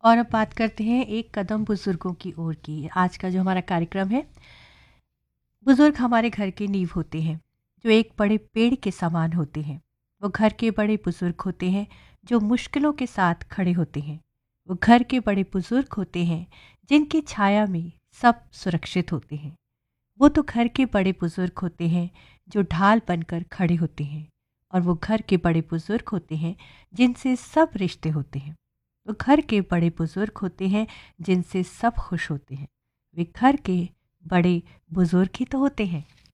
और अब बात करते हैं एक कदम बुजुर्गों की ओर की। आज का जो हमारा कार्यक्रम है, बुजुर्ग हमारे घर की नींव होते हैं, जो एक बड़े पेड़ के समान होते हैं। वो घर के बड़े बुजुर्ग होते हैं जो मुश्किलों के साथ खड़े होते हैं। वो घर के बड़े बुजुर्ग होते हैं जिनकी छाया में सब सुरक्षित होते हैं। वो तो घर के बड़े बुजुर्ग होते हैं जो ढाल बनकर खड़े होते हैं। और वो घर के बड़े बुजुर्ग होते हैं जिनसे सब रिश्ते होते हैं। वो घर के बड़े बुजुर्ग होते हैं जिनसे सब खुश होते हैं। वे घर के बड़े बुजुर्ग ही तो होते हैं।